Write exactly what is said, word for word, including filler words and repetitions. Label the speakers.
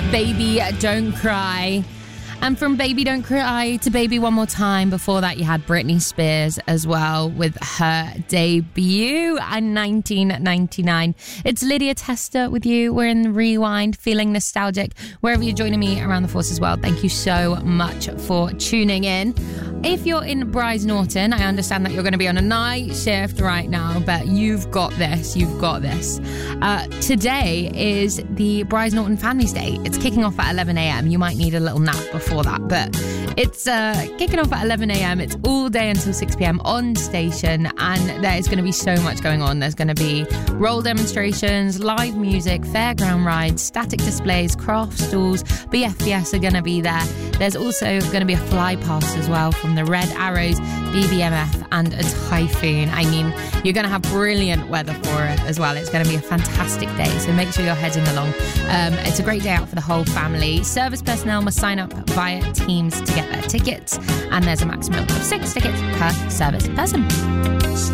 Speaker 1: Baby Don't Cry. And from Baby Don't Cry to Baby One More Time. Before that, you had Britney Spears as well with her debut in nineteen ninety-nine. It's Lydia Tester with you. We're in the Rewind, feeling nostalgic. Wherever you're joining me around the Forces world, thank you so much for tuning in. If you're in Bryce Norton, I understand that you're going to be on a night shift right now, but you've got this. You've got this. Uh, today is the Bryce Norton Families Day. It's kicking off at eleven a.m. You might need a little nap before that, but it's uh, kicking off at eleven a.m. It's all day until six p.m. on station, and there's going to be so much going on. There's going to be role demonstrations, live music, fairground rides, static displays, craft stalls. B F B S are going to be there. There's also going to be a fly pass as well from the Red Arrows, B B M F and a Typhoon. I mean, you're going to have brilliant weather for it as well. It's going to be a fantastic day, so make sure you're heading along. Um, it's a great day out for the whole family. Service personnel must sign up via Teams to get their tickets, and there's a maximum of six tickets per service person.